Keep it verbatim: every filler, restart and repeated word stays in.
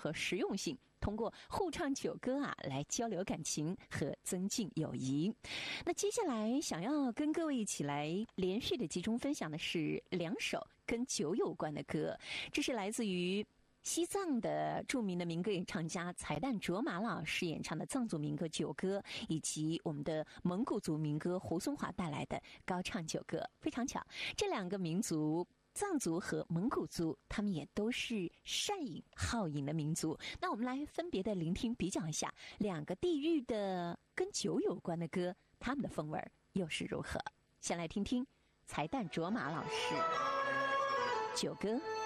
和实用性，通过互唱酒歌啊来交流感情和增进友谊。那接下来想要跟各位一起来连续的集中分享的是两首跟酒有关的歌，这是来自于西藏的著名的民歌演唱家才旦卓玛老师演唱的藏族民歌酒歌，以及我们的蒙古族民歌胡松华带来的高唱酒歌。非常巧，这两个民族藏族和蒙古族，他们也都是善饮好饮的民族。那我们来分别的聆听比较一下两个地域的跟酒有关的歌，他们的风味又是如何。先来听听才旦卓玛老师酒歌。